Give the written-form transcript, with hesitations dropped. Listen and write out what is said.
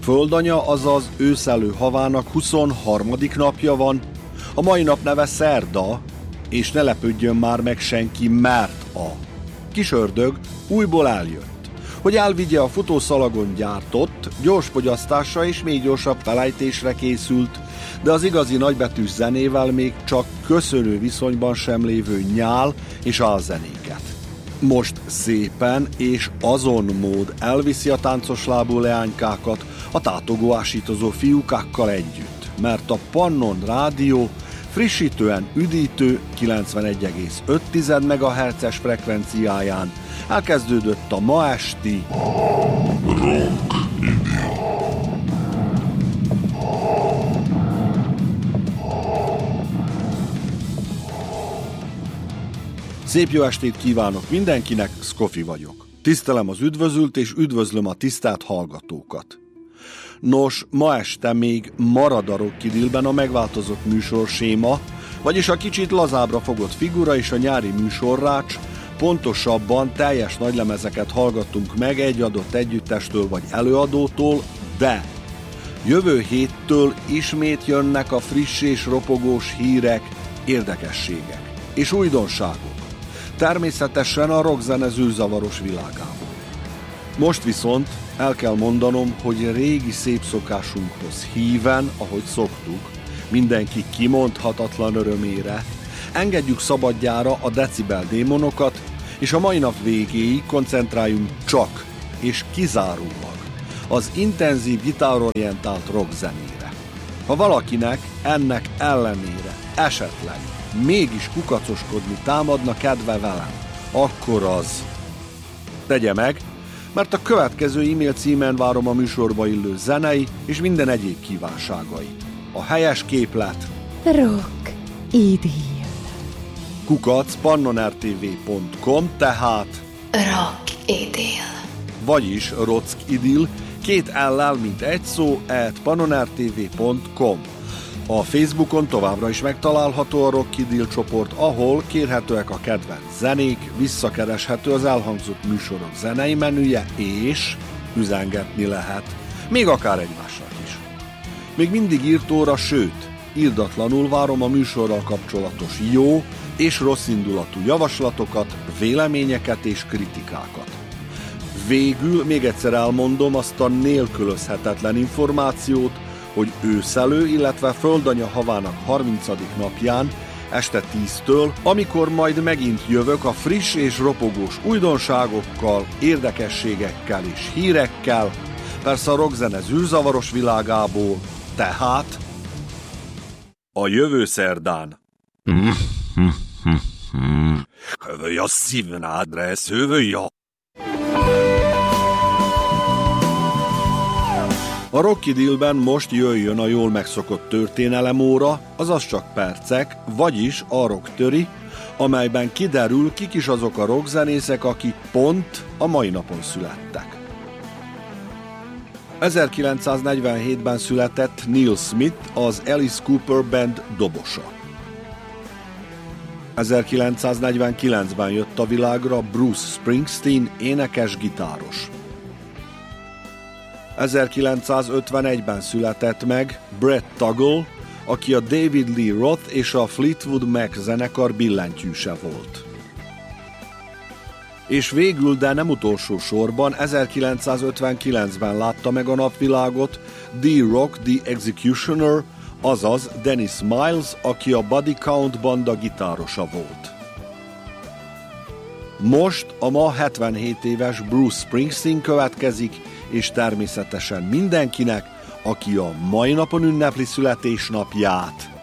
Földanya, azaz őszelő havának 23. napja van, a mai nap neve szerda, és ne lepődjön már meg senki, mert a kis ördög újból eljött, hogy elvigye a futószalagon gyártott, gyors fogyasztásra és még gyorsabb felejtésre készült, de az igazi nagybetűs zenével még csak köszönő viszonyban sem lévő nyál és álzenéket. Most szépen és azon mód elviszi a táncos lábú leánykákat a tátogó ásítozó fiúkákkal együtt, mert a Pannon Rádió frissítően üdítő 91,5 MHz-es frekvenciáján elkezdődött a ma esti Szép jó estét kívánok mindenkinek, Szkofi vagyok. Tisztelem az üdvözült és üdvözlöm a tisztelt hallgatókat. Nos, ma este még marad a Rockidillben a megváltozott műsorséma, vagyis a kicsit lazábbra fogott figura és a nyári műsorrács, pontosabban teljes nagylemezeket hallgattunk meg egy adott együttestől vagy előadótól, de jövő héttől ismét jönnek a friss és ropogós hírek, érdekességek és újdonságok. Természetesen a rockzene zűrzavaros világában. Most viszont el kell mondanom, hogy régi szép szokásunkhoz híven, ahogy szoktuk, mindenki kimondhatatlan örömére, engedjük szabadjára a decibel démonokat, és a mai nap végéig koncentráljunk csak és kizárólag az intenzív gitárorientált rockzenére. Ha valakinek ennek ellenére esetleg mégis kukacoskodni támadna kedve velem, akkor az tegye meg, mert a következő e-mail címen várom a műsorba illő zenei és minden egyéb kívánságait. A helyes képlet Rockidill @pannonrtv.com, tehát Rockidill, vagyis Rockidill, 2 L-lel, mint egy szó, @pannonrtv.com. A Facebookon továbbra is megtalálható a Rockidill csoport, ahol kérhetőek a kedvenc zenék, visszakereshető az elhangzott műsorok zenei menüje, és üzengetni lehet, még akár egymásnak is. Még mindig írtóra, sőt, irdatlanul várom a műsorral kapcsolatos jó és rossz indulatú javaslatokat, véleményeket és kritikákat. Végül még egyszer elmondom azt a nélkülözhetetlen információt, hogy őszelő, illetve földanya havának 30. napján este 10-től, amikor majd megint jövök a friss és ropogós újdonságokkal, érdekességekkel és hírekkel, persze a rockzene zűrzavaros világából, tehát a jövő szerdán. Hövöj a szívnádre, hövöj a... A Rockidillben most jöjjön a jól megszokott történelemóra, azaz csak percek, vagyis a rocktöri, amelyben kiderül, kik is azok a rockzenészek, akik pont a mai napon születtek. 1947-ben született Neil Smith, az Alice Cooper Band dobosa. 1949-ben jött a világra Bruce Springsteen, énekes-gitáros. 1951-ben született meg Brett Tuggle, aki a David Lee Roth és a Fleetwood Mac zenekar billentyűse volt. És végül, de nem utolsó sorban, 1959-ben látta meg a napvilágot D-Rock The Executioner, azaz Dennis Miles, aki a Body Count banda gitárosa volt. Most a ma 77 éves Bruce Springsteen következik, és természetesen mindenkinek, aki a mai napon ünnepli születésnapját,